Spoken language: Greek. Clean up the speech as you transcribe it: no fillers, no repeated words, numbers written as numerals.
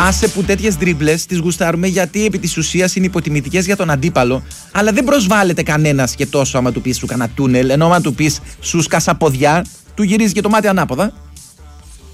Άσε που τέτοιες ντρίμπλες τις γουστάρουμε γιατί επί της ουσίας είναι υποτιμητικές για τον αντίπαλο, αλλά δεν προσβάλλεται κανένας και τόσο άμα του πεις σου κάνα τούνελ, ενώ άμα του πεις σου σκάσα ποδιά, του γυρίζει και το μάτι ανάποδα.